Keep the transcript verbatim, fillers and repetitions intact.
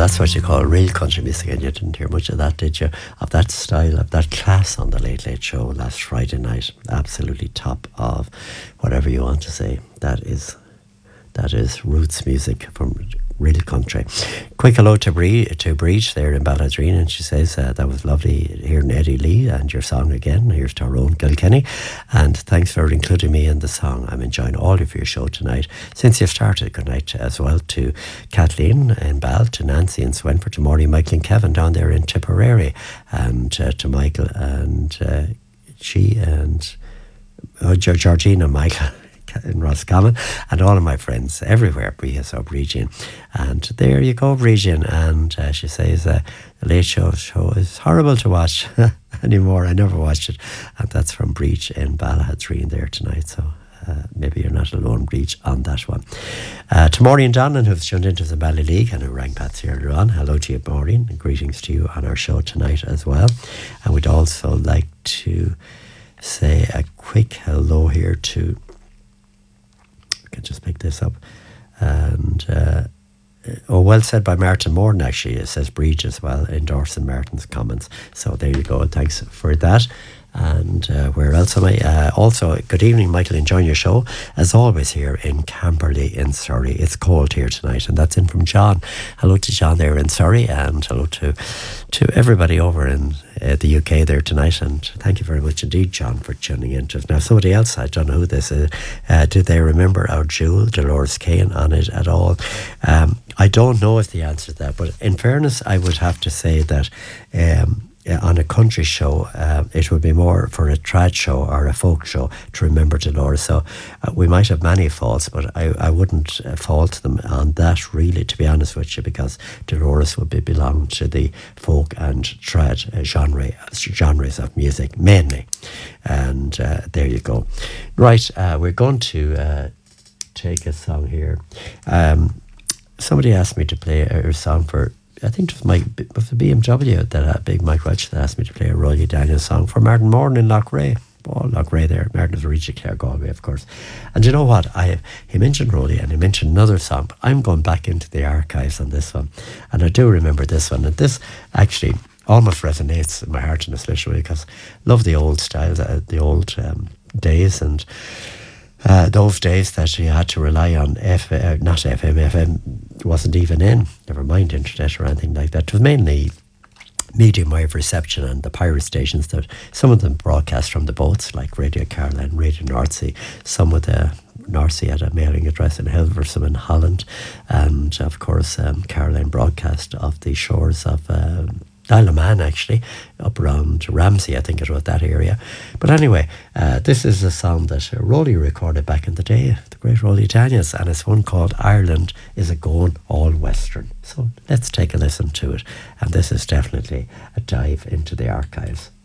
that's what you call real country music, and you didn't hear much of that, did you? Of that style, of that class on the Late Late Show last Friday night. Absolutely top of whatever you want to say. That is that is roots music from real country. Quick hello to Bree, to Breach there in Balladreen, and she says uh, that was lovely hearing Eddie Lee and your song again. Here's Tyrone Kilkenny, and thanks for including me in the song. I'm enjoying all of your show tonight since you've started. Good night as well to Kathleen in Bal, to Nancy in Swenford, to Maureen, Michael and Kevin down there in Tipperary, and uh, to Michael and uh, she and uh, Georgina, Michael in Roscommon, and all of my friends everywhere, Bria, so Bridgian. And there you go, Bridgian. And uh, she says uh, the Late Show show is horrible to watch anymore. I never watched it. And that's from Breach in Balladreen there tonight. So uh, maybe you're not alone, Breach, on that one. Uh, to Maureen Donlan, who's tuned into the Bally League and who rang Patsy earlier on. Hello to you, Maureen, and greetings to you on our show tonight as well. And we'd also like to say a quick hello here to, can just pick this up, and uh, oh, well said by Martin Morton, actually. It says Breach as well, endorsing Martin's comments. So there you go, thanks for that. And uh, where else am I? Uh, also, good evening, Michael, enjoying your show. As always here in Camberley in Surrey. It's cold here tonight, and that's in from John. Hello to John there in Surrey, and hello to to everybody over in uh, the U K there tonight. And thank you very much indeed, John, for tuning in to us. Now, somebody else, I don't know who this is. Uh, did they remember our jewel, Dolores Kane, on it at all? Um, I don't know if the answer to that, but in fairness, I would have to say that Um, on a country show, uh, it would be more for a trad show or a folk show to remember Dolores. So uh, we might have many faults, but I, I wouldn't uh, fault them on that, really, to be honest with you, because Dolores would be belong to the folk and trad uh, genre, genres of music, mainly. And uh, there you go. Right, uh, we're going to uh, take a song here. Um, somebody asked me to play a, a song for, I think it was, my, it was the B M W, that uh, Big Mike Welch, that asked me to play a Roy Daniels song for Martin Morton in Loughrea. Oh, Loughrea there. Martin is originally Clare Galway, of course. And you know what? I He mentioned Rolly and he mentioned another song, but I'm going back into the archives on this one. And I do remember this one. And this actually almost resonates in my heart in a special way, because I love the old styles, uh, the old um, days, and Uh, those days that you had to rely on F, uh, not F M, F M wasn't even in, never mind internet or anything like that. It was mainly medium wave reception and the pirate stations, that some of them broadcast from the boats, like Radio Caroline, Radio Northsea. Some of the Northsea had a mailing address in Hilversum in Holland, and of course um, Caroline broadcast off the shores of um, Isle of Man, actually, up around Ramsey, I think it was that area. But anyway, uh, this is a song that Rolly recorded back in the day, the great Rolly Daniels, and it's one called Ireland Is a Going All Western. So let's take a listen to it. And this is definitely a dive into the archives.